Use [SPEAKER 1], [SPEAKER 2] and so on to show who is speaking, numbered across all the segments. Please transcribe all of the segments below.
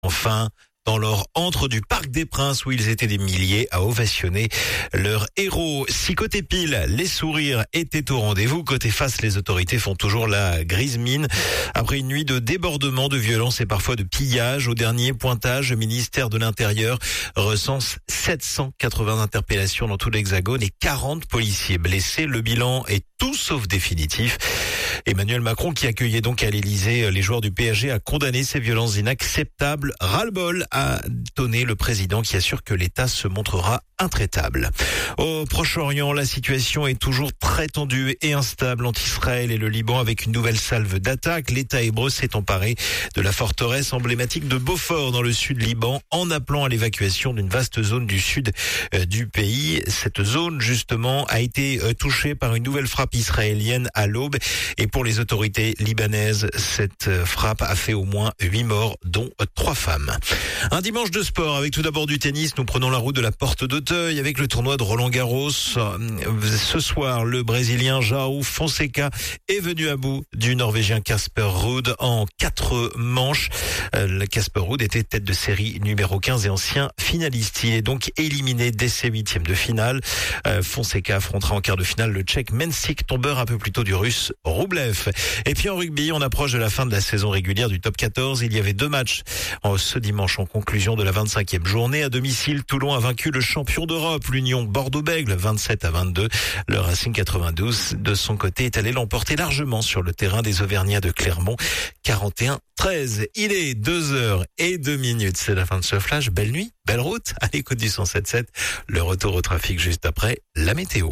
[SPEAKER 1] Enfin, dans leur antre du Parc des Princes où ils étaient des milliers à ovationner leur héros. Si côté pile, les sourires étaient au rendez-vous, côté face, les autorités font toujours la grise mine. Après une nuit de débordement, de violence et parfois de pillage, au dernier pointage, le ministère de l'Intérieur recense 780 interpellations dans tout l'Hexagone et 40 policiers blessés. Le bilan est tout sauf définitif. Emmanuel Macron, qui accueillait donc à l'Elysée les joueurs du PSG, a condamné ces violences inacceptables. Ras-le-bol, a donné le président, qui assure que l'État se montrera intraitable. Au Proche-Orient, la situation est toujours très tendue et instable entre Israël et le Liban, avec une nouvelle salve d'attaques. L'État hébreu s'est emparé de la forteresse emblématique de Beaufort dans le sud Liban, en appelant à l'évacuation d'une vaste zone du sud du pays. Cette zone, justement, a été touchée par une nouvelle frappe israélienne à l'aube. Et pour les autorités libanaises, cette frappe a fait au moins 8 morts, dont 3 femmes. Un dimanche de sport avec tout d'abord du tennis. Nous prenons la route de la Porte d'Auteuil avec le tournoi de Roland-Garros. Ce soir, le Brésilien João Fonseca est venu à bout du Norvégien Casper Ruud en 4 manches. Casper Ruud était tête de série numéro 15 et ancien finaliste. Il est donc éliminé dès ses 8e de finale. Fonseca affrontera en quart de finale le Tchèque Mensik, tombeur un peu plus tôt du Russe Rublev. Et puis en rugby, on approche de la fin de la saison régulière du top 14. Il y avait 2 matchs ce dimanche en conclusion de la 25e journée. À domicile, Toulon a vaincu le champion d'Europe, l'Union Bordeaux-Bègles, 27-22. Le Racing 92, de son côté, est allé l'emporter largement sur le terrain des Auvergnats de Clermont, 41-13. Il est 2h02. C'est la fin de ce flash. Belle nuit, belle route, à l'écoute du 107.7. Le retour au trafic juste après la météo.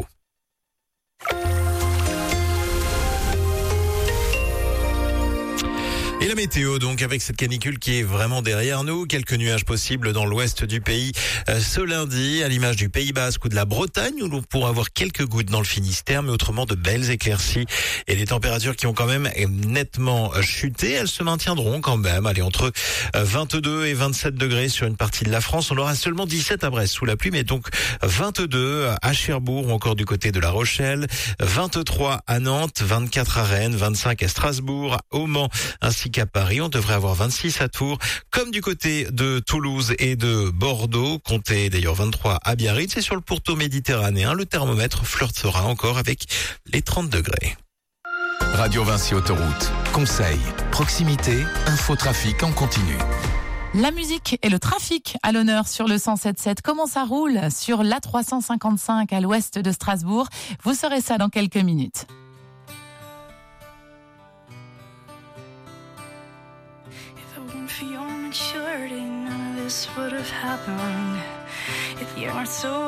[SPEAKER 1] Et la météo, donc, avec cette canicule qui est vraiment derrière nous. Quelques nuages possibles dans l'ouest du pays ce lundi, à l'image du Pays Basque ou de la Bretagne, où l'on pourra avoir quelques gouttes dans le Finistère, mais autrement de belles éclaircies. Et les températures qui ont quand même nettement chuté, elles se maintiendront quand même. Allez, entre 22 et 27 degrés sur une partie de la France. On aura seulement 17 à Brest sous la pluie, mais donc 22 à Cherbourg ou encore du côté de La Rochelle, 23 à Nantes, 24 à Rennes, 25 à Strasbourg, au Mans, ainsi qu'à Paris. On devrait avoir 26 à Tours, comme du côté de Toulouse et de Bordeaux. Comptez d'ailleurs 23 à Biarritz. Et sur le pourtour méditerranéen, le thermomètre flirtera encore avec les 30 degrés.
[SPEAKER 2] Radio Vinci Autoroute. Conseils, proximité, infotrafic en continu.
[SPEAKER 3] La musique et le trafic à l'honneur sur le 107.7. Comment ça roule sur l'A355 à l'ouest de Strasbourg? Vous saurez ça dans quelques minutes.
[SPEAKER 4] For your maturity, none of this would have happened if you weren't so